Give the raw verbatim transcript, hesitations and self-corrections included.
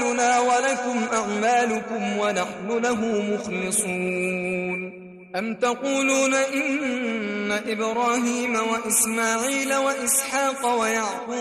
أعمالنا ولكم أعمالكم ونحن له مخلصون أم تقولون إن إبراهيم وإسماعيل وإسحاق ويعقوب